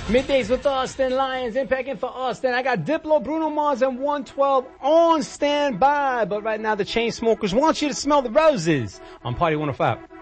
Middays with Austin Lyons, impacting for Austin. I got Diplo, Bruno Mars, and 112 on standby. But right now, the Chainsmokers want you to smell the roses on Party 105.